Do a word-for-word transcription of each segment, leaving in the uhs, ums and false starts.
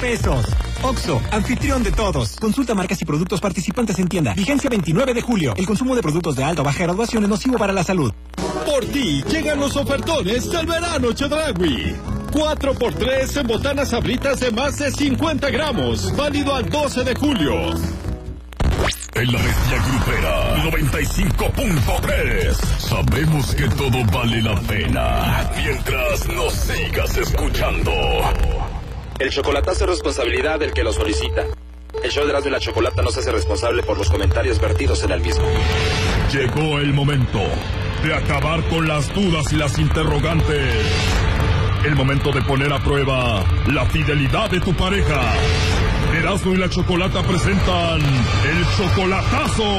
pesos. Oxxo, anfitrión de todos. Consulta marcas y productos participantes en tienda. Vigencia veintinueve de julio. El consumo de productos de alta o baja graduación es nocivo para la salud. Por ti llegan los ofertones del verano Chedraui. cuatro por tres en botanas sabritas de más de cincuenta gramos. Válido al doce de julio. En la bestia grupera noventa y cinco punto tres. Sabemos que todo vale la pena mientras nos sigas escuchando. El chocolatazo es responsabilidad del que lo solicita. El show de Erasmo y la Chocolata no se hace responsable por los comentarios vertidos en el mismo. Llegó el momento de acabar con las dudas y las interrogantes. El momento de poner a prueba la fidelidad de tu pareja. Erasmo y la Chocolata presentan el chocolatazo.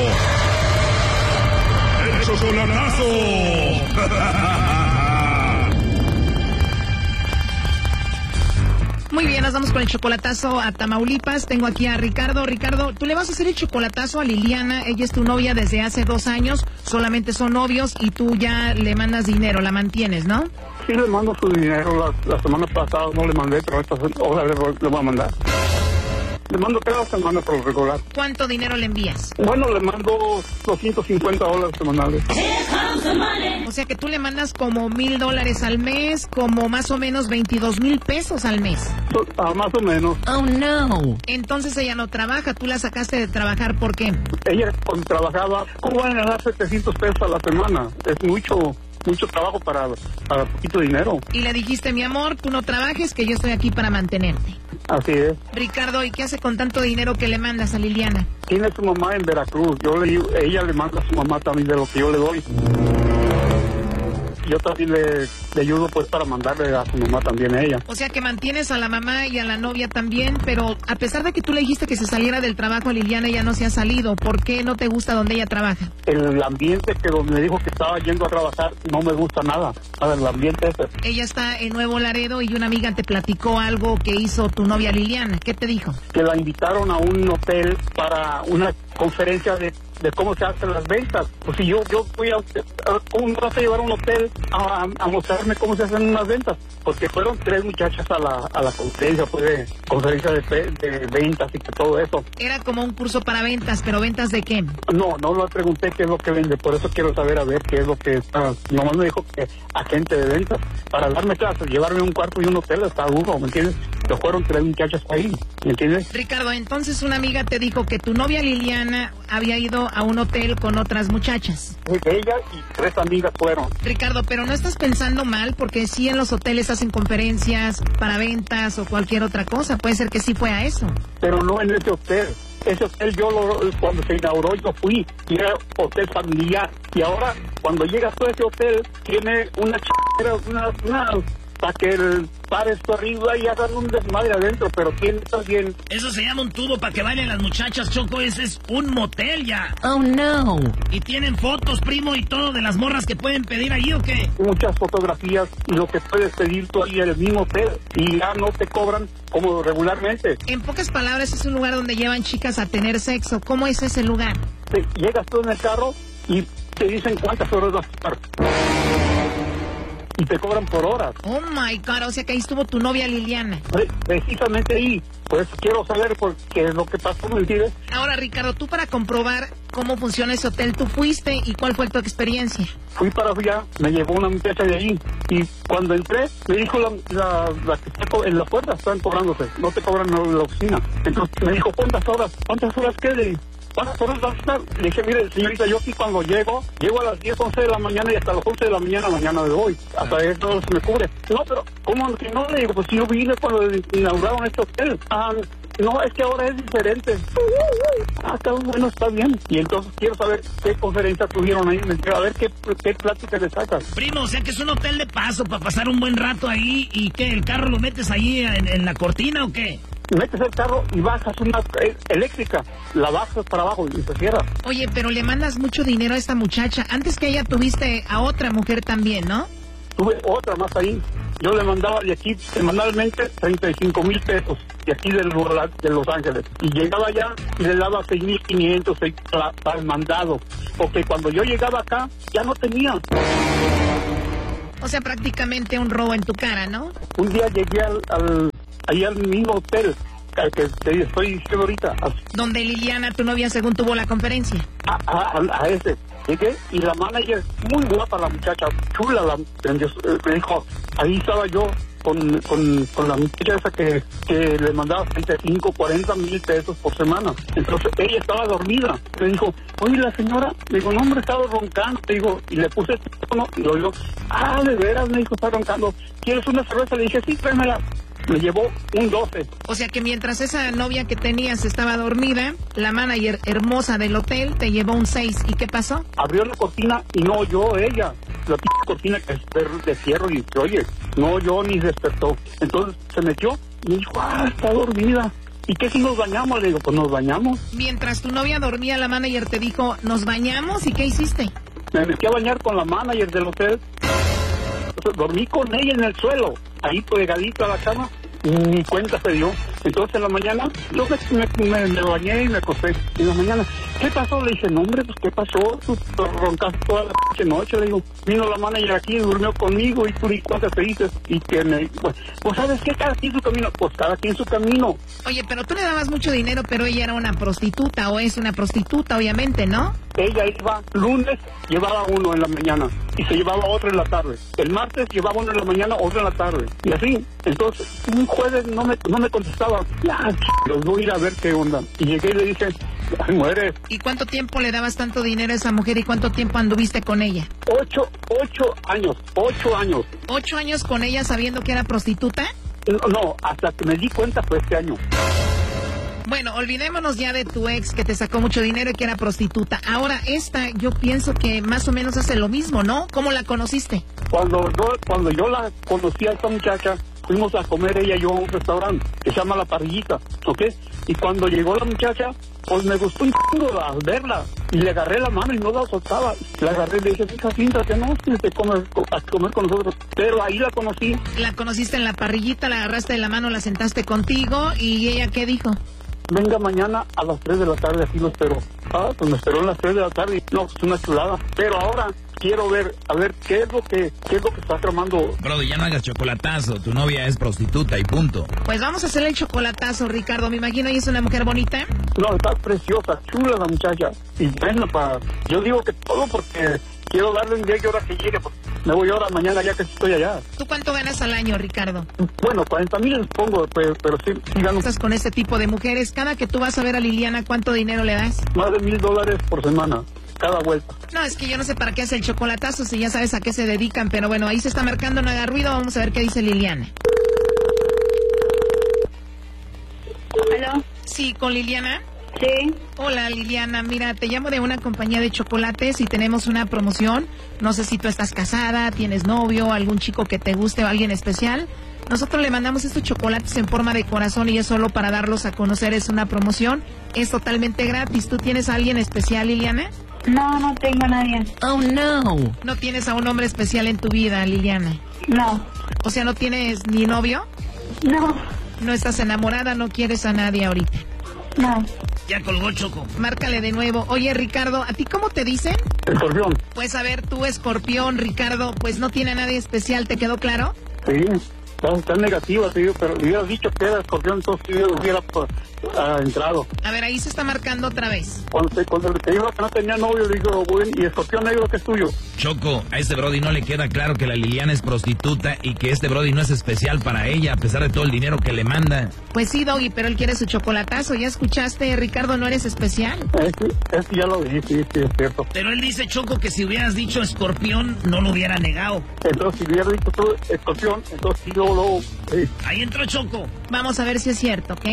¡El chocolatazo! Muy bien, nos vamos con el chocolatazo a Tamaulipas. Tengo aquí a Ricardo. Ricardo, tú le vas a hacer el chocolatazo a Liliana. Ella es tu novia desde hace dos años. Solamente son novios y tú ya le mandas dinero, la mantienes, ¿no? Sí, le mando su dinero. La, la semana pasada no le mandé, pero esta hora le, le voy a mandar. Le mando cada semana por lo regular. ¿Cuánto dinero le envías? Bueno, le mando doscientos cincuenta dólares semanales. O sea que tú le mandas como mil dólares al mes, como más o menos veintidós mil pesos al mes. So, ah, más o menos. Oh, no. Entonces ella no trabaja, tú la sacaste de trabajar, ¿por qué? Ella cuando trabajaba, ¿cómo van a ganar setecientos pesos a la semana? Es mucho... mucho trabajo para, para poquito dinero. Y le dijiste, mi amor, tú no trabajes, que yo estoy aquí para mantenerte. Así es. Ricardo, ¿y qué hace con tanto dinero que le mandas a Liliana? Tiene su mamá en Veracruz. Yo le, ella le manda a su mamá también de lo que yo le doy. Yo también le, le ayudo pues para mandarle a su mamá también a ella. O sea que mantienes a la mamá y a la novia también, pero a pesar de que tú le dijiste que se saliera del trabajo a Liliana, ella no se ha salido. ¿Por qué no te gusta donde ella trabaja? El ambiente que donde me dijo que estaba yendo a trabajar no me gusta nada. A ver, el ambiente ese. Ella está en Nuevo Laredo y una amiga te platicó algo que hizo tu novia Liliana. ¿Qué te dijo? Que la invitaron a un hotel para una conferencia de de cómo se hacen las ventas. Pues si yo yo fui a, a ¿cómo me vas a llevar a un hotel a, a mostrarme cómo se hacen unas ventas? Porque fueron tres muchachas a la a la conferencia, fue de conferencia de, de ventas y que todo eso. Era como un curso para ventas, pero ¿ventas de qué? No, no le pregunté qué es lo que vende, por eso quiero saber a ver qué es lo que está. Nomás me dijo que agente de ventas. Para darme clases, llevarme a un cuarto y un hotel está duro, ¿me entiendes? Que fueron tres muchachas ahí, ¿me entiendes? Ricardo, entonces una amiga te dijo que tu novia Liliana había ido a un hotel con otras muchachas. Ella y tres amigas fueron. Ricardo, pero no estás pensando mal, porque sí en los hoteles hacen conferencias para ventas o cualquier otra cosa. Puede ser que sí fue a eso. Pero no en ese hotel. Ese hotel yo lo, cuando se inauguró yo fui, y era hotel familiar. Y ahora cuando llegas a ese hotel tiene una ch... una, una para que el par esto arriba y hagan un desmadre adentro, pero tiene también... Eso se llama un tubo para que bailen las muchachas, Choco. Ese es un motel ya. Oh, no. ¿Y tienen fotos, primo, y todo de las morras que pueden pedir allí o qué? Muchas fotografías y lo que puedes pedir tú ahí en el mismo hotel y ya no te cobran como regularmente. En pocas palabras, es un lugar donde llevan chicas a tener sexo. ¿Cómo es ese lugar? Te, llegas tú en el carro y te dicen cuántas horas vas a estar. Y te cobran por horas. Oh my God, o sea que ahí estuvo tu novia Liliana. Precisamente ahí. Pues quiero saber por qué es lo que pasó, ¿me entiendes? Ahora, Ricardo, tú para comprobar cómo funciona ese hotel, ¿tú fuiste y cuál fue tu experiencia? Fui para allá, me llevó una muchacha de allí y cuando entré me dijo la, la, la que está en la puerta, están cobrándote, no te cobran en la oficina. Entonces me dijo, ¿cuántas horas? ¿Cuántas horas qué? ¿Cuántas horas vas a estar? Le dije, mire, señorita, yo aquí cuando llego, llego a las diez, once de la mañana y hasta las once de la mañana, mañana de hoy. Hasta eso se me cubre. No, pero, ¿cómo que no? Le digo, pues si yo vine cuando inauguraron este hotel. Ah, no, es que ahora es diferente. Ah, está bueno, está bien. Y entonces quiero saber qué conferencia tuvieron ahí. A ver qué, qué plática le sacas. Primo, o sea que es un hotel de paso para pasar un buen rato ahí. ¿Y qué? ¿El carro lo metes ahí en, en la cortina o qué? Metes el carro y bajas una eléctrica, la bajas para abajo y se cierra. Oye, pero le mandas mucho dinero a esta muchacha. Antes que ella tuviste a otra mujer también, ¿no? Tuve otra más ahí. Yo le mandaba de aquí semanalmente treinta y cinco mil pesos, de aquí de Los, de Los Ángeles. Y llegaba allá y le daba seis mil quinientos para, para el mandado. Porque cuando yo llegaba acá, ya no tenía. O sea, prácticamente un robo en tu cara, ¿no? Un día llegué al, al ahí al mismo hotel que, que te estoy diciendo ahorita. Donde Liliana, tu novia, según tuvo la conferencia. A, a, a, a ese. Llegué y la manager, muy guapa la muchacha, chula, la, me dijo, ahí estaba yo con, con, con la muchacha esa que, que le mandaba treinta y cinco, cuarenta mil pesos por semana. Entonces ella estaba dormida. Me dijo, oye, la señora, le digo, no, hombre, estaba roncando. Le digo, y le puse el teléfono y lo digo, ah, de veras, me dijo, está roncando. ¿Quieres una cerveza? Le dije, sí, tráemela. Me llevó un doce. O sea que mientras esa novia que tenías estaba dormida, la manager hermosa del hotel te llevó un seis. ¿Y qué pasó? Abrió la cortina y no oyó ella. La p cortina que es de fierro y dice, oye, no oyó ni despertó. Entonces se metió y me dijo, ah, está dormida. ¿Y qué si nos bañamos? Le digo, pues nos bañamos. Mientras tu novia dormía, la manager te dijo, ¿nos bañamos? ¿Y qué hiciste? Me metí a bañar con la manager del hotel. Entonces, dormí con ella en el suelo, ahí pegadito a la cama, ni cuenta se dio. Entonces en la mañana, yo me, me, me bañé y me acosté. Y en la mañana, ¿qué pasó? Le dije, no hombre, pues ¿qué pasó? Tú roncaste toda la noche. Le digo, vino la manager aquí, durmió conmigo y tú ni cuenta te dices. Y que me, pues, pues ¿sabes qué? Cada quien su camino. Pues cada quien su camino. Oye, pero tú le dabas mucho dinero, pero ella era una prostituta, o es una prostituta, obviamente, ¿no? Ella iba lunes, llevaba uno en la mañana y se llevaba otro en la tarde. El martes llevaba uno en la mañana, otro en la tarde. Y así. Entonces, un jueves no me, no me contestaba. Ya, los voy a ir a ver qué onda. Y llegué y le dije, ay, mueres. ¿Y cuánto tiempo le dabas tanto dinero a esa mujer y cuánto tiempo anduviste con ella? Ocho, ocho años, ocho años. ¿Ocho años con ella sabiendo que era prostituta? No, no, hasta que me di cuenta fue este año. Bueno, olvidémonos ya de tu ex que te sacó mucho dinero y que era prostituta. Ahora esta, yo pienso que más o menos hace lo mismo, ¿no? ¿Cómo la conociste? Cuando yo, cuando yo la conocí a esta muchacha, fuimos a comer ella y yo a un restaurante que se llama La Parrillita, ¿ok? Y cuando llegó la muchacha, pues me gustó un chingo al verla. Y le agarré la mano y no la soltaba. La agarré y le dije, fija, siéntate, no, siéntate comer, a comer con nosotros. Pero ahí la conocí. La conociste en La Parrillita, la agarraste de la mano, la sentaste contigo. ¿Y ella qué dijo? Venga mañana a las tres de la tarde, así lo espero. Ah, pues me esperó a las tres de la tarde. No, es una chulada. Pero ahora quiero ver, a ver, qué es lo que, qué es lo que está tramando. Brody, ya no hagas chocolatazo. Tu novia es prostituta y punto. Pues vamos a hacerle el chocolatazo, Ricardo. Me imagino ella es una mujer bonita. No, está preciosa, chula la muchacha. Y bueno, para, yo digo que todo porque quiero darle un día que ahora que llegue. Pues me voy ahora, mañana ya que estoy allá. ¿Tú cuánto ganas al año, Ricardo? Bueno, cuarenta mil les pongo, pero, pero sí, sí gano. Estás con este tipo de mujeres. Cada que tú vas a ver a Liliana, ¿cuánto dinero le das? Más de mil dólares por semana, cada vuelta. No, es que yo no sé para qué hace el chocolatazo, si ya sabes a qué se dedican, pero bueno, ahí se está marcando, no haga ruido, vamos a ver qué dice Liliana. ¿Aló? Sí, ¿con Liliana? Sí. Hola Liliana, mira, te llamo de una compañía de chocolates y tenemos una promoción. No sé si tú estás casada, tienes novio, algún chico que te guste o alguien especial. Nosotros le mandamos estos chocolates en forma de corazón y es solo para darlos a conocer, es una promoción. Es totalmente gratis. ¿Tú tienes a alguien especial, Liliana? No, no tengo a nadie. Oh, no. ¿No tienes a un hombre especial en tu vida, Liliana? No. O sea, ¿no tienes ni novio? No. ¿No estás enamorada? ¿No quieres a nadie ahorita? No. Ya colgó, Choco. Márcale de nuevo. Oye, Ricardo, ¿a ti cómo te dicen? Escorpión. Pues a ver, tú, Escorpión, Ricardo, pues no tiene a nadie especial, ¿te quedó claro? Sí, está, está negativa, te digo, pero si hubieras dicho que era escorpión, entonces yo hubiera pues, uh, entrado. A ver, ahí se está marcando otra vez. Cuando te, cuando te dijo que no tenía novio, le digo, bueno, ¿y escorpión negro qué es tuyo? Choco, a este Brody no le queda claro que la Liliana es prostituta y que este Brody no es especial para ella, a pesar de todo el dinero que le manda. Pues sí, Doggy, pero él quiere su chocolatazo. ¿Ya escuchaste, Ricardo, no eres especial? Es que, es que ya lo dije, sí, sí, es cierto. Pero él dice, Choco, que si hubieras dicho escorpión, no lo hubiera negado. Entonces, si hubiera dicho tú escorpión, entonces sí, luego, luego, sí. Ahí entró Choco. Vamos a ver si es cierto, ¿ok?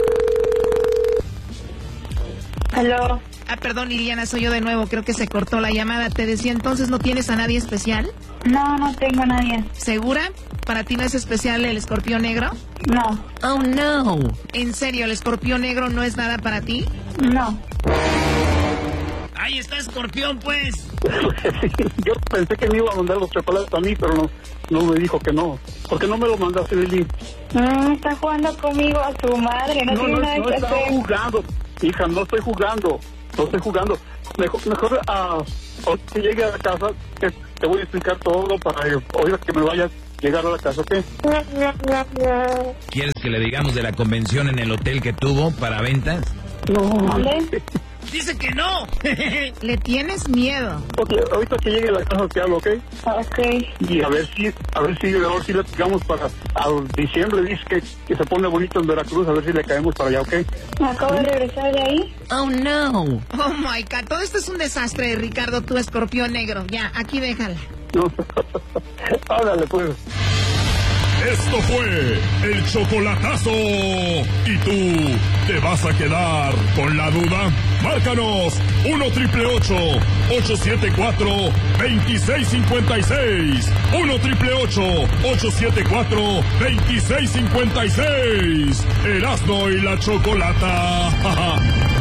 ¿Aló? Ah, perdón, Liliana, soy yo de nuevo. Creo que se cortó la llamada. Te decía, entonces, ¿no tienes a nadie especial? No, no tengo a nadie. ¿Segura? ¿Para ti no es especial el escorpión negro? No. Oh, no. ¿En serio, el escorpión negro no es nada para ti? No. Ahí está Escorpión, pues. Yo pensé que me iba a mandar los chocolates a mí, pero no, no me dijo que no. ¿Por qué no me lo mandaste, Lili? No, está jugando conmigo a su madre. No, No, tiene no, nada no que estaba hacer. jugando. Hija, no estoy jugando. No estoy jugando. Mejor, mejor uh, que llegue a la casa, que te voy a explicar todo para que, oiga, que me vayas llegar a la casa, ¿ok? ¿Quieres que le digamos de la convención en el hotel que tuvo para ventas? No. ¿Vale? Dice que no. Le tienes miedo. Ok, ahorita que llegue a la casa te hablo, ¿ok? Ok. Y a ver si, a ver si, a ver si le pegamos para, a diciembre, dice que, que se pone bonito en Veracruz, a ver si le caemos para allá, ¿ok? Me acabo de regresar de ahí. Oh, no. Oh, my God. Todo esto es un desastre, Ricardo, tu escorpión negro. Ya, aquí déjala. No. Ándale, pues. Esto fue el chocolatazo. ¿Y tú te vas a quedar con la duda? Márcanos uno triple ocho, ocho siete cuatro, dos seis cinco seis. uno triple ocho, ocho siete cuatro, dos seis cinco seis. Erasmo y la Chocolata.